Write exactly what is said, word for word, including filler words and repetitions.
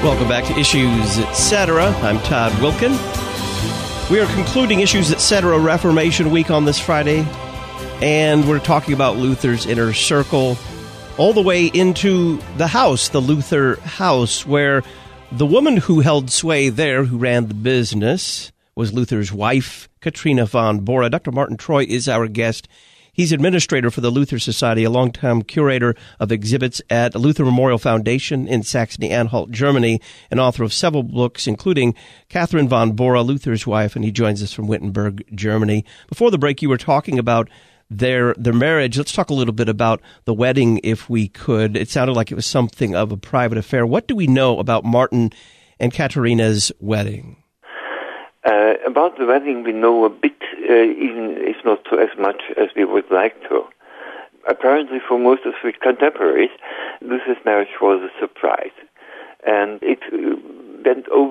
Welcome back to Issues Etc. I'm Todd Wilkin. We are concluding Issues Etc. Reformation Week on this Friday, and we're talking about Luther's inner circle all the way into the house, the Luther house, where the woman who held sway there, who ran the business, was Luther's wife, Katrina von Bora. Doctor Martin Troy is our guest. He's administrator for the Luther Society, a longtime curator of exhibits at Luther Memorial Foundation in Saxony-Anhalt, Germany, and author of several books, including Catherine von Bora, Luther's wife, and he joins us from Wittenberg, Germany. Before the break, you were talking about their their marriage. Let's talk a little bit about the wedding, if we could. It sounded like it was something of a private affair. What do we know about Martin and Katerina's wedding? Uh, about the wedding, we know a bit, uh, even if not so as much as we would like to. Apparently, for most of his contemporaries, Luther's marriage was a surprise, and it uh, went over